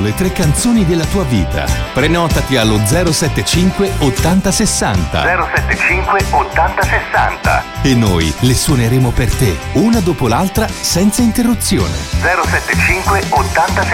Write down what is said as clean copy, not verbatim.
le 3 canzoni della tua vita. Prenotati allo 075 80 60 075 80 60 e noi le suoneremo per te, una dopo l'altra, senza interruzione. 075 80 60.